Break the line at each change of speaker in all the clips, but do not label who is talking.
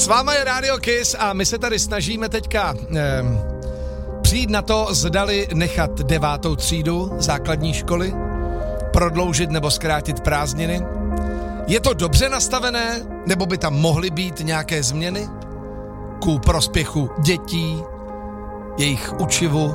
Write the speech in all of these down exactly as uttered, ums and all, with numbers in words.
S váma je Radio Kiss a my se tady snažíme teďka eh, přijít na to, zdali nechat devátou třídu základní školy, prodloužit nebo zkrátit prázdniny. Je to dobře nastavené, nebo by tam mohly být nějaké změny ku prospěchu dětí, jejich učivu,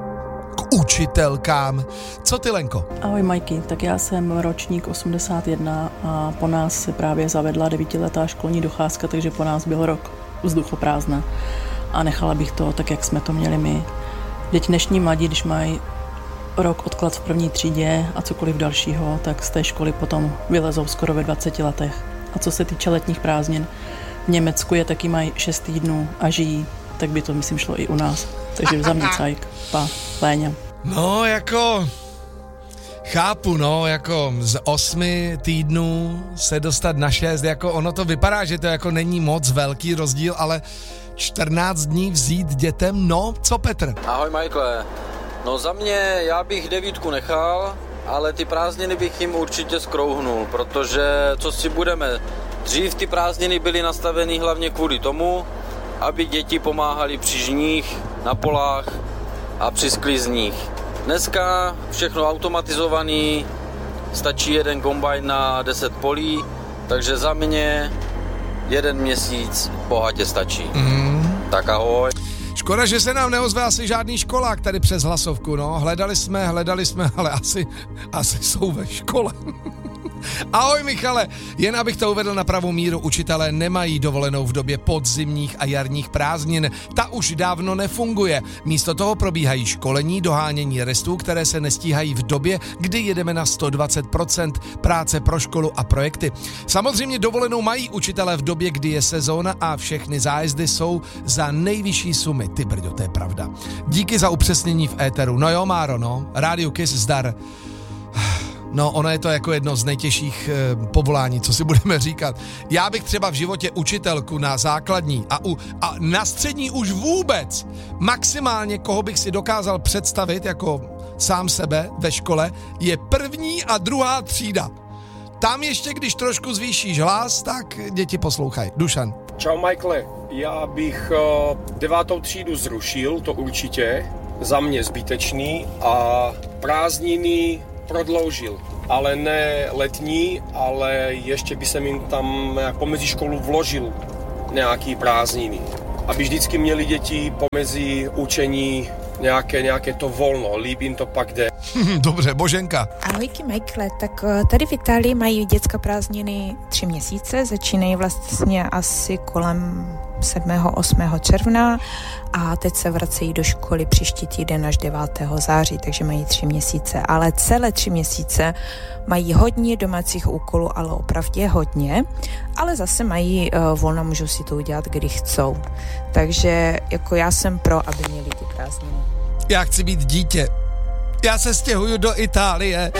k učitelkám. Co ty, Lenko?
Ahoj, Majky, tak já jsem ročník osmdesát jedna a po nás se právě zavedla devítiletá školní docházka, takže po nás byl rok vzduchoprázdna a nechala bych to tak, jak jsme to měli my. Teď dnešní mladí, když mají rok odklad v první třídě a cokoliv dalšího, tak z té školy potom vylezou skoro ve dvaceti letech. A co se týče letních prázdnin, v Německu je taky mají šest týdnů a žijí, tak by to, myslím, šlo i u nás. Takže za mě cajk, pa, Léňa.
No, jako... Chápu, no, jako z osmi týdnů se dostat na šest, jako ono to vypadá, že to jako není moc velký rozdíl, ale čtrnáct dní vzít dětem, no, co Petr?
Ahoj, Michael. No za mě, já bych devítku nechal, ale ty prázdniny bych jim určitě skrouhnul, protože, co si budeme, dřív ty prázdniny byly nastaveny hlavně kvůli tomu, aby děti pomáhali při žních, na polách a při sklizních. Dneska všechno automatizovaný, stačí jeden kombajn na deset polí, takže za mě jeden měsíc bohatě stačí. Mm. Tak ahoj.
Škoda, že se nám neozve asi žádný školák tady přes hlasovku, no. Hledali jsme, hledali jsme, ale asi, asi jsou ve škole. Ahoj, Michale, jen abych to uvedl na pravou míru, učitelé nemají dovolenou v době podzimních a jarních prázdnin. Ta už dávno nefunguje. Místo toho probíhají školení, dohánění restů, které se nestíhají v době, kdy jedeme na sto dvacet procent práce pro školu a projekty. Samozřejmě dovolenou mají učitelé v době, kdy je sezóna a všechny zájezdy jsou za nejvyšší sumy. Ty brďo, to je pravda. Díky za upřesnění v éteru. No jo, Máro, no. Radio Kiss zdar. No, ono je to jako jedno z nejtěžších e, povolání, co si budeme říkat. Já bych třeba v životě učitelku na základní a, u, a na střední už vůbec maximálně, koho bych si dokázal představit jako sám sebe ve škole, je první a druhá třída. Tam ještě, když trošku zvýšíš hlas, tak děti poslouchají. Dušan.
Čau, Michael. Já bych uh, devátou třídu zrušil, to určitě. Za mě zbytečný a prázdniny prodloužil, ale ne letní, ale ještě by jsem jim tam pomezi školu vložil nějaký prázdniny. Aby vždycky měli děti pomezi učení nějaké, nějaké to volno, líp jim to pak jde.
Dobře, Boženka.
Ahojky, Michael, tak tady v Itálii mají dětské prázdniny tři měsíce, začínají vlastně asi kolem sedmého osmého června a teď se vracejí do školy příští týden až devátého září, takže mají tři měsíce, ale celé tři měsíce mají hodně domácích úkolů, ale opravdu hodně, ale zase mají uh, volno, můžou si to udělat, kdy chcou. Takže jako já jsem pro, aby měli ty prázdniny.
Já chci být dítě. Já se stěhuju do Itálie.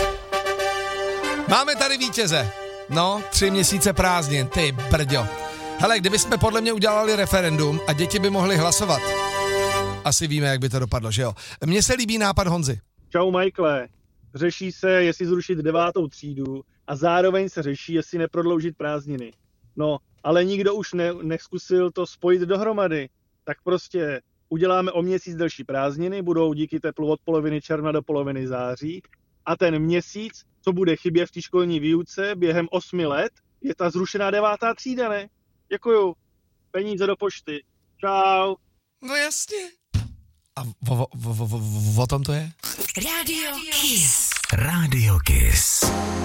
Máme tady vítěze. No, tři měsíce prázdnin, ty brďo. Hele, kdybychom podle mě udělali referendum a děti by mohly hlasovat, asi víme, jak by to dopadlo, že jo? Mně se líbí nápad Honzy.
Čau, Michael. Řeší se, jestli zrušit devátou třídu a zároveň se řeší, jestli neprodloužit prázdniny. No, ale nikdo už ne, neskusil to spojit dohromady. Tak prostě uděláme o měsíc delší prázdniny, budou díky teplu od poloviny června do poloviny září a ten měsíc, co bude chybět v té školní výuce během osmi let, je ta zrušená devátá třída, ne? Děkuju. Peníze do pošty. Čau.
No jasně. A o, o, o, o, o tom to je?
Radio Kiss. Radio Kiss.